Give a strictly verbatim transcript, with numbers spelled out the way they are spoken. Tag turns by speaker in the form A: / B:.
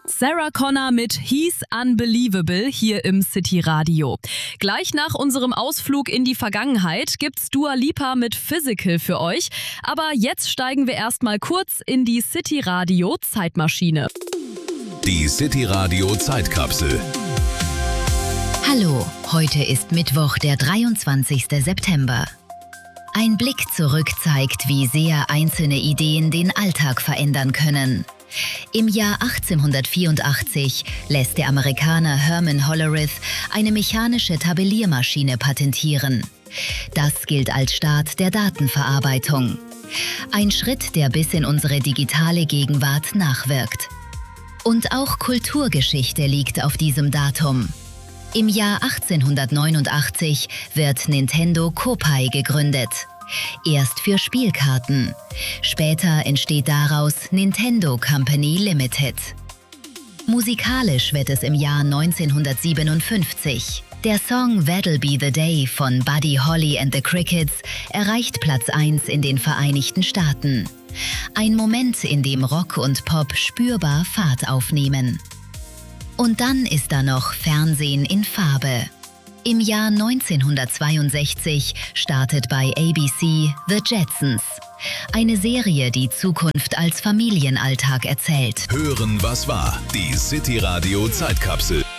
A: Sarah Connor mit He's Unbelievable hier im City Radio. Gleich nach unserem Ausflug in die Vergangenheit gibt's Dua Lipa mit Physical für euch. Aber jetzt steigen wir erstmal kurz in die City Radio Zeitmaschine.
B: Die City Radio Zeitkapsel.
C: Hallo, heute ist Mittwoch, der dreiundzwanzigste September. Ein Blick zurück zeigt, wie sehr einzelne Ideen den Alltag verändern können. Im Jahr achtzehnhundertvierundachtzig lässt der Amerikaner Herman Hollerith eine mechanische Tabelliermaschine patentieren. Das gilt als Start der Datenverarbeitung. Ein Schritt, der bis in unsere digitale Gegenwart nachwirkt. Und auch Kulturgeschichte liegt auf diesem Datum. Im Jahr achtzehnhundertneunundachtzig wird Nintendo Kopai gegründet. Erst für Spielkarten. Später entsteht daraus Nintendo Company Limited. Musikalisch wird es im Jahr neunzehnhundertsiebenundfünfzig. Der Song That'll Be the Day von Buddy Holly and the Crickets erreicht Platz eins in den Vereinigten Staaten. Ein Moment, in dem Rock und Pop spürbar Fahrt aufnehmen. Und dann ist da noch Fernsehen in Farbe. Im Jahr neunzehnhundertzweiundsechzig startet bei A B C The Jetsons. Eine Serie, die Zukunft als Familienalltag erzählt.
B: Hören, was war. Die City Radio Zeitkapsel.